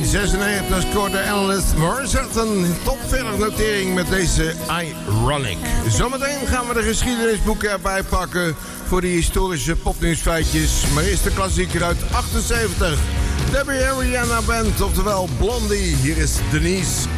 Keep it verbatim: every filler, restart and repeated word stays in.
zesennegentig scoorde Alanis Morissette een top veertig notering met deze Ironic. Zometeen gaan we de geschiedenisboeken erbij pakken voor die historische popnieuwsfeitjes. Maar eerst de klassieker uit achtenzeventig. Debbie Harry Band, oftewel Blondie. Hier is Denise